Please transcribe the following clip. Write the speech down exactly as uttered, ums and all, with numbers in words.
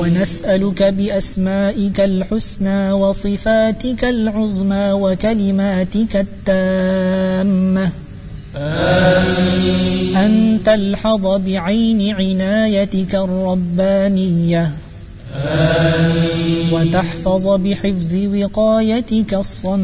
ونسألك بأسمائك الحسنى وصفاتك العظمى وكلماتك التامة آمين. أن تلحظ بعين عنايتك الربانية آمين. وتحفظ بحفظ وقايتك الصمد